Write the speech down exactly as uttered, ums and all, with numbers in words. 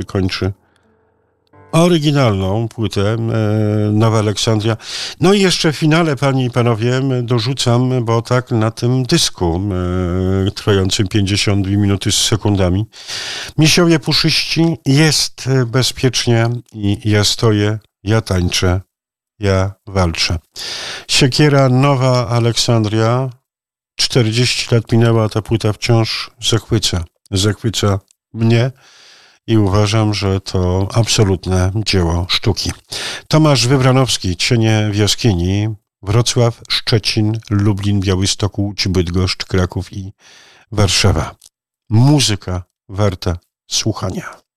kończy oryginalną płytę e, Nowa Aleksandria. No i jeszcze w finale, panie i panowie, dorzucam, bo tak na tym dysku e, trwającym pięćdziesiąt dwie minuty z sekundami. Misiowie puszyści, jest bezpiecznie i ja stoję, ja tańczę, ja walczę. Siekiera, Nowa Aleksandria. czterdzieści lat minęła, a ta płyta wciąż zachwyca. Zachwyca mnie. I uważam, że to absolutne dzieło sztuki. Tomasz Wybranowski, Cienie w jaskini, Wrocław, Szczecin, Lublin, Białystok, Łódź, Bydgoszcz, Kraków i Warszawa. Muzyka warta słuchania.